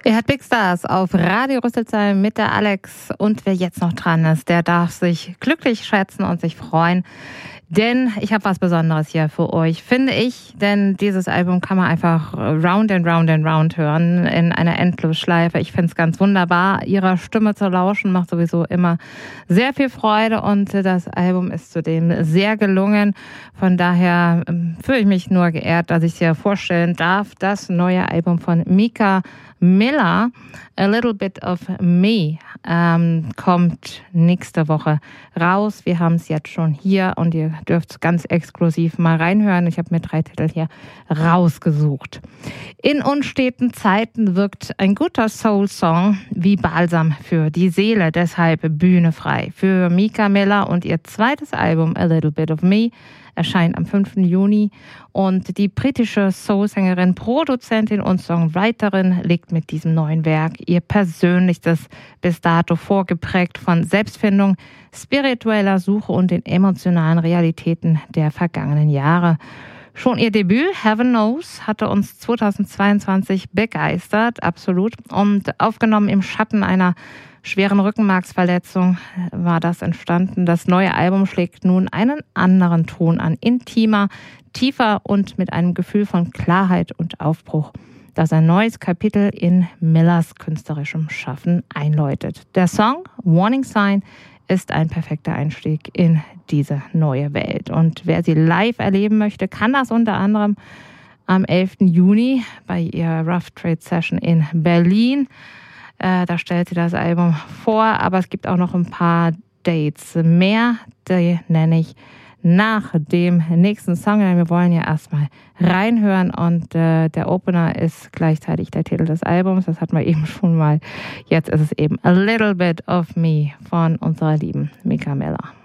Ihr hört Big Stars auf Radio Rüsselsheim mit der Alex. Und wer jetzt noch dran ist, der darf sich glücklich schätzen und sich freuen. Denn ich habe was Besonderes hier für euch, finde ich. Denn dieses Album kann man einfach round and round and round hören in einer Endlosschleife. Ich finde es ganz wunderbar. Ihrer Stimme zu lauschen macht sowieso immer sehr viel Freude. Und das Album ist zudem sehr gelungen. Von daher fühle ich mich nur geehrt, dass ich dir vorstellen darf, das neue Album von Mika Miller, A Little Bit of Me, kommt nächste Woche raus. Wir haben es jetzt schon hier und ihr dürft ganz exklusiv mal reinhören. Ich habe mir 3 Titel hier rausgesucht. In unsteten Zeiten wirkt ein guter Soul-Song wie Balsam für die Seele. Deshalb Bühne frei für Mika Miller und ihr zweites Album A Little Bit of Me erscheint am 5. Juni und die britische Soul-Sängerin, Produzentin und Songwriterin legt mit diesem neuen Werk ihr persönlichstes bis dato vorgeprägt von Selbstfindung, spiritueller Suche und den emotionalen Realitäten der vergangenen Jahre. Schon ihr Debüt, Heaven Knows, hatte uns 2022 begeistert, absolut, und aufgenommen im Schatten einer schweren Rückenmarksverletzung war das entstanden. Das neue Album schlägt nun einen anderen Ton an, intimer, tiefer und mit einem Gefühl von Klarheit und Aufbruch, das ein neues Kapitel in Millers künstlerischem Schaffen einläutet. Der Song Warning Sign ist ein perfekter Einstieg in diese neue Welt. Und wer sie live erleben möchte, kann das unter anderem am 11. Juni bei ihrer Rough Trade Session in Berlin. Da stellt sie das Album vor, aber es gibt auch noch ein paar Dates mehr, die nenne ich nach dem nächsten Song. Wir wollen ja erstmal reinhören und der Opener ist gleichzeitig der Titel des Albums. Das hatten wir eben schon mal. Jetzt ist es eben A Little Bit of Me von unserer lieben Mika Miller.